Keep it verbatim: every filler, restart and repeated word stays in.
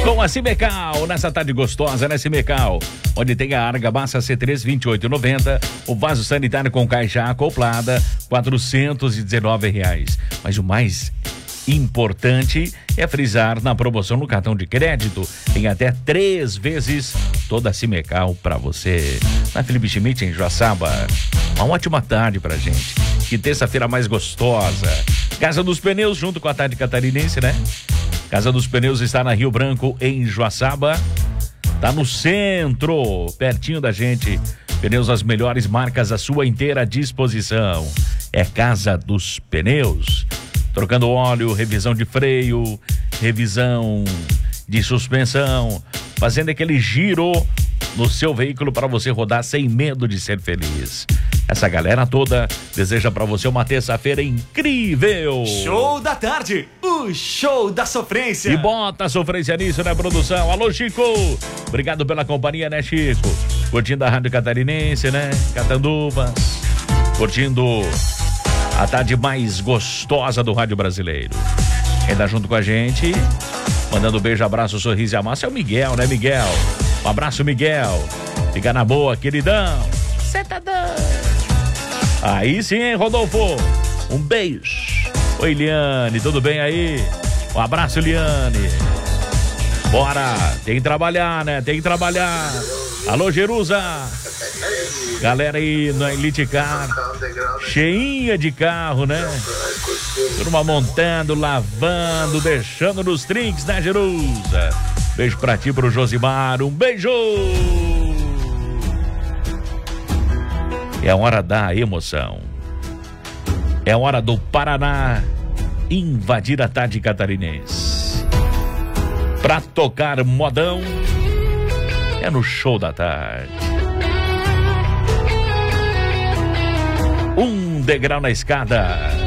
Com a Cimecal, nessa tarde gostosa, né, Cimecal? Onde tem a argamassa C três vinte e oito e noventa, o vaso sanitário com caixa acoplada, quatrocentos e dezenove reais. Mas o mais importante é frisar na promoção no cartão de crédito em até três vezes toda a Cimecal para você. Na Felipe Schmidt, em Joaçaba. Uma ótima tarde pra gente. Que terça-feira mais gostosa. Casa dos Pneus, junto com a tarde catarinense, né? Casa dos Pneus está na Rio Branco, em Joaçaba. Tá no centro, pertinho da gente. Pneus, as melhores marcas à sua inteira disposição. É Casa dos Pneus. Trocando óleo, revisão de freio, revisão de suspensão, fazendo aquele giro no seu veículo para você rodar sem medo de ser feliz. Essa galera toda deseja para você uma terça-feira incrível. Show da tarde, o show da sofrência. E bota a sofrência nisso, né, produção? Alô, Chico. Obrigado pela companhia, né, Chico? Curtindo a Rádio Catarinense, né? Catanduvas. Curtindo a tarde mais gostosa do rádio brasileiro. Quem tá junto com a gente, mandando um beijo, abraço, sorriso e amassa é o Miguel, né, Miguel? Um abraço, Miguel. Fica na boa, queridão. Cê tá doido. Aí sim, hein, Rodolfo? Um beijo. Oi, Eliane, tudo bem aí? Um abraço, Eliane. Bora, tem que trabalhar, né? Tem que trabalhar. Alô, Jerusa. Galera aí na Elite Car, cheinha de carro, né? Turma montando, lavando, deixando nos trinques, né, Jerusa? Beijo pra ti, pro Josimar, um beijo! É a hora da emoção. É a hora do Paraná invadir a tarde catarinense. Pra tocar modão, é no show da tarde. Um degrau na escada.